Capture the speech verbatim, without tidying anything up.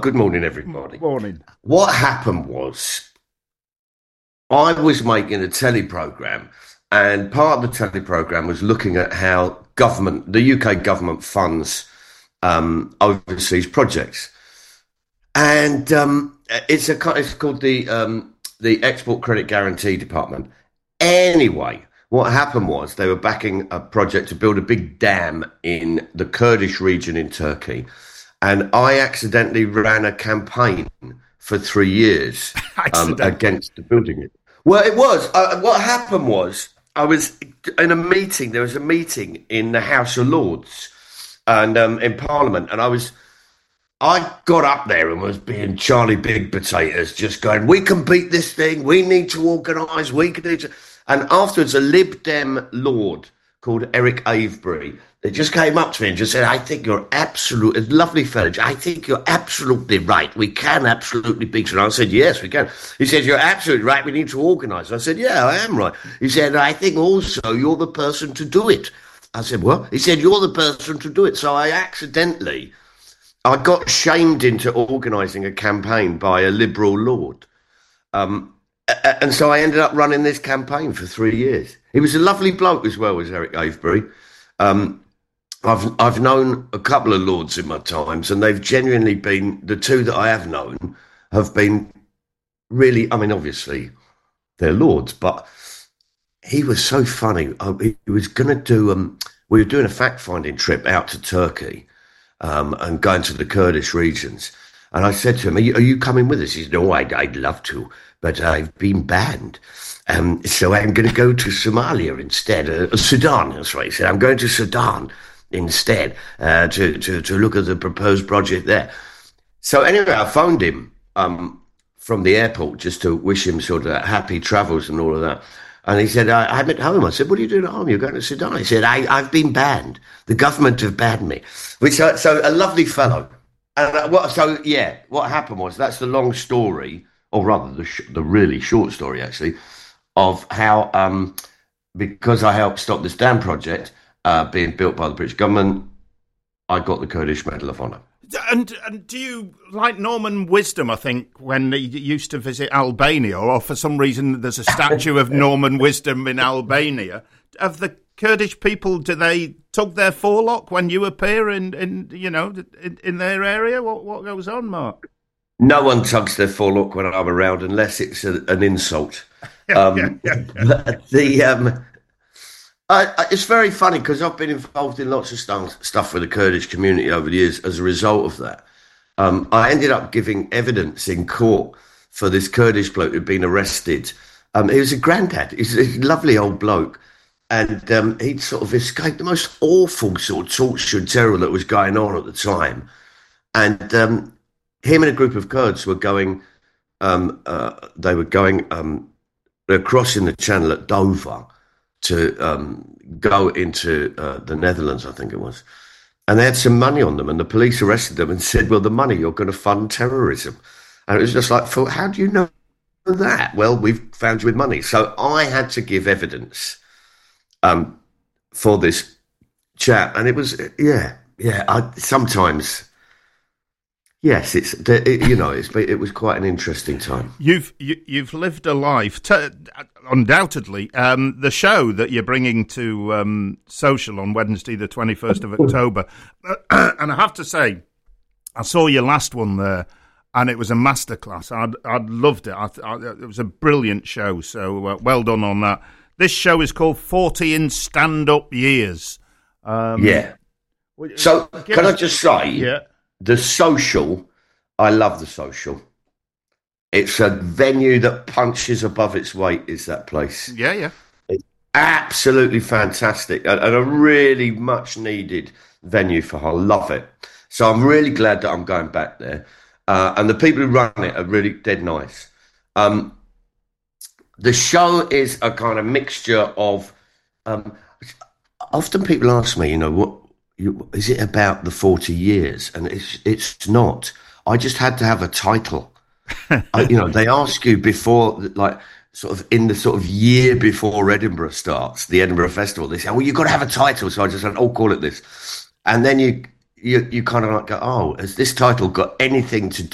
good morning, everybody. Morning. What happened was I was making a telly programme, and part of the telly programme was looking at how government, the U K government funds um, overseas projects. And um, it's a it's called the um, the Export Credit Guarantee Department. Anyway, what happened was they were backing a project to build a big dam in the Kurdish region in Turkey. And I accidentally ran a campaign for three years um, against the building it. Well, it was. Uh, what happened was I was in a meeting. There was a meeting in the House of Lords and um, in Parliament. And I was, I got up there and was being Charlie Big Potatoes, just going, we can beat this thing. We need to organise. We can need to. And afterwards, a Lib Dem Lord called Eric Avebury, they just came up to me and just said, I think you're absolutely, lovely fellow, I think you're absolutely right. We can absolutely beat it. And I said, yes, we can. He said, you're absolutely right. We need to organise. I said, yeah, I am right. He said, I think also you're the person to do it. I said, what? He said, you're the person to do it. So I accidentally, I got shamed into organising a campaign by a Liberal Lord. Um, and so I ended up running this campaign for three years. He was a lovely bloke as well, was Eric Avebury. Um, I've I've known a couple of lords in my times, and they've genuinely been, the two that I have known have been really, I mean, obviously they're lords, but he was so funny. He was going to do, um, we were doing a fact-finding trip out to Turkey um, and going to the Kurdish regions. And I said to him, are you, are you coming with us? He said, no, I'd, I'd love to, but I've been banned. Um, so I'm going to go to Somalia instead, uh, Sudan, that's right. He said, I'm going to Sudan instead uh, to, to, to look at the proposed project there. So anyway, I phoned him um, from the airport just to wish him sort of happy travels and all of that. And he said, I, I'm at home. I said, what are you doing at home? You're going to Sudan. He said, I, I've been banned. The government have banned me. Which uh, So a lovely fellow. And uh, what, so, yeah, what happened was, that's the long story, or rather the, sh- the really short story, actually, of how, um, because I helped stop this dam project uh, being built by the British government, I got the Kurdish Medal of Honour. And, and do you, like Norman Wisdom, I think, when he used to visit Albania, or for some reason there's a statue of Norman Wisdom in Albania, have the Kurdish people, do they tug their forelock when you appear in, in you know, in, in their area? What what goes on, Mark? No one tugs their forelock when I'm around unless it's a, an insult. Um, yeah, yeah, yeah. The um, I, I, it's very funny because I've been involved in lots of stuff, stuff with the Kurdish community over the years. As a result of that, um, I ended up giving evidence in court for this Kurdish bloke who'd been arrested. Um, he was a granddad. He's a lovely old bloke, and um, he'd sort of escaped the most awful sort of torture and terror that was going on at the time. And um, him and a group of Kurds were going. Um, uh, they were going. Um, They're crossing the channel at Dover to um, go into uh, the Netherlands, I think it was. And they had some money on them, and the police arrested them and said, well, the money, you're going to fund terrorism. And it was just like, how do you know that? Well, we've found you with money. So I had to give evidence um, for this chap. And it was, yeah, yeah, I, sometimes... Yes, it's it, you know it's it was quite an interesting time. You've you, you've lived a life, t- undoubtedly. Um, the show that you're bringing to um, Social on Wednesday, the twenty-first of October, and I have to say, I saw your last one there, and it was a masterclass. I'd I'd loved it. I, I, it was a brilliant show. So uh, well done on that. This show is called forty in Stand-Up Years. Um, yeah. So can us, I just say? Yeah. The Social, I love the Social. It's a venue that punches above its weight, is that place. Yeah, yeah. It's absolutely fantastic and, and a really much needed venue for her. I love it. So I'm really glad that I'm going back there. Uh, and the people who run it are really dead nice. Um, the show is a kind of mixture of... Um, often people ask me, you know, what... You, is it about the forty years? And it's it's not. I just had to have a title. I, you know, they ask you before, like, sort of in the sort of year before Edinburgh starts, the Edinburgh Festival, they say, well, you've got to have a title. So I just said, oh, call it this. And then you, you, you kind of like go, oh, has this title got anything to do